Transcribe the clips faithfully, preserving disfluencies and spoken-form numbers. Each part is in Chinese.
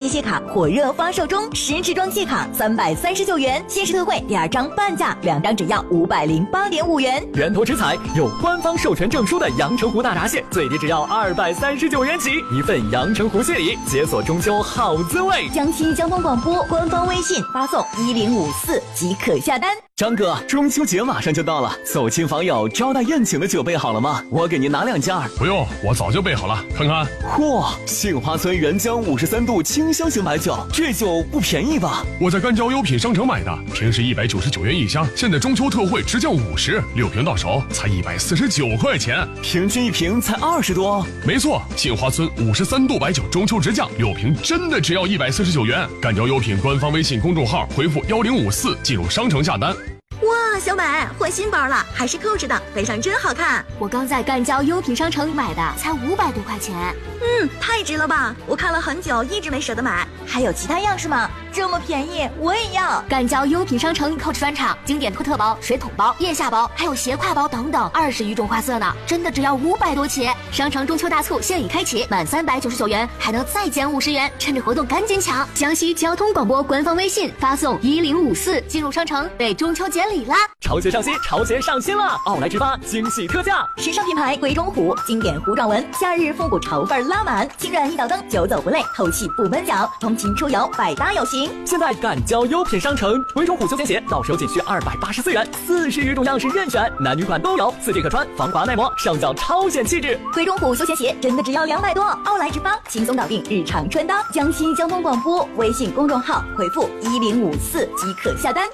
械卡火热发售中，十持装卸卡三百三十九元，限时特惠第二张半价，两张只要五百零八点五元。 源头食材有官方授权证书的阳澄湖大闸蟹，最低只要二百三十九元起，一份阳澄湖蟹礼，解锁中秋好滋味。 江西交通广播官方微信发送一零五四即可下单。 张哥，中秋节马上就到了，走亲访友、招待宴请的酒备好了吗？我给您拿两件。 不用，我早就备好了，看看。 嚯，杏花村原浆五十三度清香型白酒，这酒不便宜吧？ 我在干椒优品商城买的，平时一百九十九元一箱，现在中秋特惠直降五十，六瓶到手才一百四十九块钱， 平均一瓶才二十多。 没错，杏花村五十三度白酒中秋直降，六瓶真的只要一百四十九元。干椒优品官方微信公众号回复幺零五四进入商城下单。 哇，小美换新包了，还是 Coach 的，背上真好看。 我刚在干椒优品商城买的，才五百多块钱。 嗯，太值了吧！我看了很久，一直没舍得买。 还有其他样式吗？这么便宜，我也要！ 干椒优品商城 Coach 专场，经典托特包、水桶包、腋下包，还有斜挎包等等，二十余种花色呢，真的只要五百多起。商城中秋大促现已开启，满三百九十九元还能再减五十元，趁着活动赶紧抢！江西交通广播官方微信发送一零五四进入商城，备中秋节礼啦！ 潮鞋上新，潮鞋上新了！奥莱直发惊喜特价， 时尚品牌贵中虎，经典糊状纹，夏日复古潮范拉满，轻软一脚蹬，久走不累，透气不闷脚，通勤出游百搭有型。 现在干椒优品商城，贵中虎休闲鞋到手仅需二百八十四元，四十余种样式任选，男女款都有，四季可穿，防滑耐磨，上脚超显气质。 贵中虎休闲鞋真的只要两百多，奥莱直发轻松搞定日常穿搭。江西交通广播微信公众号回复一零五四即可下单。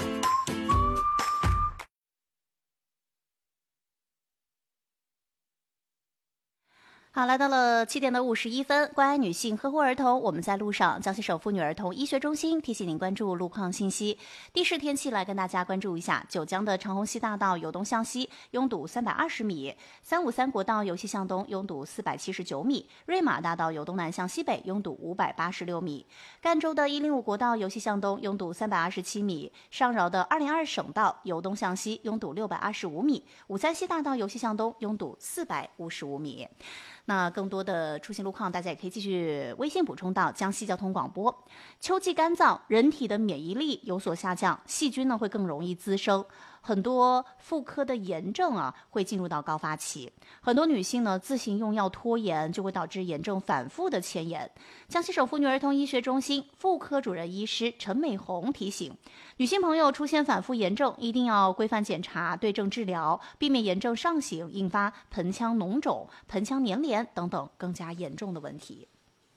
好，来到了七点的五十一分，关爱女性，呵护儿童，我们在路上。江西省妇女儿童医学中心提醒您关注路况信息。地势天气来跟大家关注一下：九江的长虹西大道由东向西拥堵三百二十米，三五三国道由西向东拥堵四百七十九米，瑞马大道由东南向西北拥堵五百八十六米，赣州的一零五国道由西向东拥堵三百二十七米，上饶的二零二省道由东向西拥堵六百二十五米，五三西大道由西向东拥堵四百五十五米。那更多的出行路况，大家也可以继续微信补充到江西交通广播。秋季干燥，人体的免疫力有所下降，细菌呢会更容易滋生，很多妇科的炎症啊会进入到高发期。很多女性呢自行用药拖延，就会导致炎症反复的牵延。江西省妇女儿童医学中心妇科主任医师陈美红提醒，女性朋友出现反复炎症，一定要规范检查，对症治疗，避免炎症上行，引发盆腔脓肿、盆腔粘连等等更加严重的问题。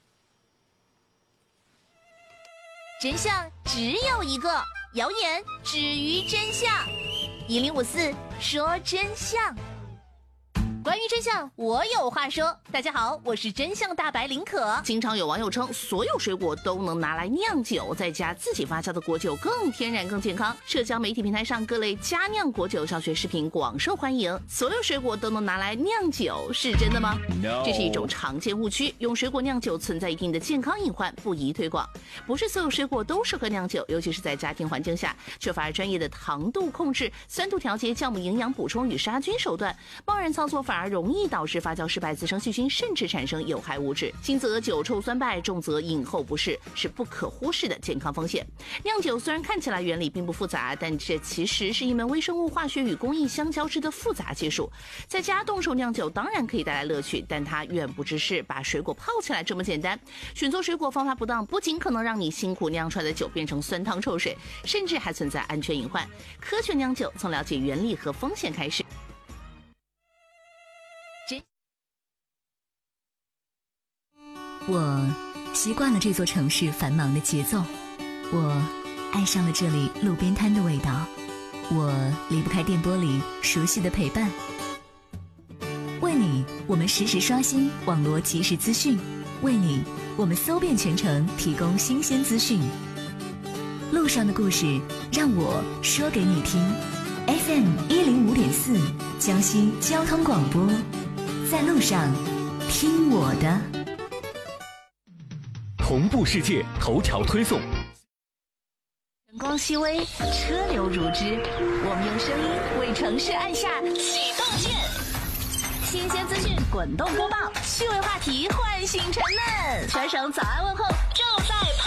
真相只有一个，谣言止于真相。一零五四说真相。关于真相，我有话说。大家好，我是真相大白林可。 经常有网友称，所有水果都能拿来酿酒，在家自己发酵的果酒更天然更健康。社交媒体平台上各类佳酿果酒教学视频广受欢迎。所有水果都能拿来酿酒，是真的吗？ No. 这是一种常见误区，用水果酿酒存在一定的健康隐患，不宜推广。不是所有水果都适合酿酒，尤其是在家庭环境下，缺乏专业的糖度控制、酸度调节、酵母营养补充与杀菌手段，贸然操作反而容易导致发酵失败，滋生细菌，甚至产生有害物质。轻则酒臭酸败，重则饮后不适，是不可忽视的健康风险。酿酒虽然看起来原理并不复杂，但这其实是一门微生物化学与工艺相交织的复杂技术。在家动手酿酒当然可以带来乐趣，但它远不只是把水果泡起来这么简单。选择水果方法不当，不仅可能让你辛苦酿出来的酒变成酸汤臭水，甚至还存在安全隐患。科学酿酒从了解原理和风险开始。 我习惯了这座城市繁忙的节奏，我爱上了这里路边摊的味道，我离不开电波里熟悉的陪伴。为你，我们实时刷新网络即时资讯；为你，我们搜遍全城，提供新鲜资讯。路上的故事，让我说给你听。F M 一零五点四，江西交通广播，在路上听我的。 同步世界头条推送。 晨光熹微，车流如织，我们用声音为城市按下启动键。新鲜资讯滚动播报，趣味话题唤醒沉闷，全省早安问候就在。